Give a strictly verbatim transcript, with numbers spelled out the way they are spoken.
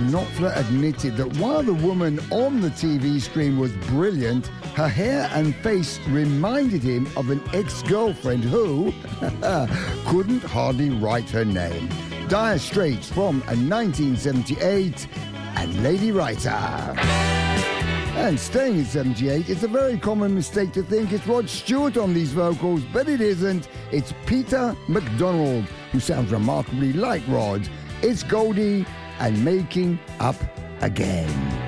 Knopfler admitted that while the woman on the T V screen was brilliant, her hair and face reminded him of an ex-girlfriend who couldn't hardly write her name. Dire Straits from nineteen seventy-eight and Lady Writer. And staying in seventy-eight, it's a very common mistake to think it's Rod Stewart on these vocals, but it isn't. It's Peter McDonald, who sounds remarkably like Rod. It's Goldie and Making Up Again.